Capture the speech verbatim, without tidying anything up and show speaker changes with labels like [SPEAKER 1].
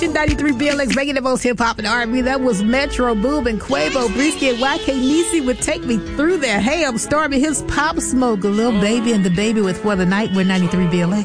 [SPEAKER 1] ninety-three B L X, making the most hip-hop and R and B. That was Metro Boomin and Quavo, Brisky, and Y K Nisi would Take Me Through There. Hey, I'm Stormy. Here's Pop Smoke, a little baby and the baby with For the Night. We're ninety-three B L X.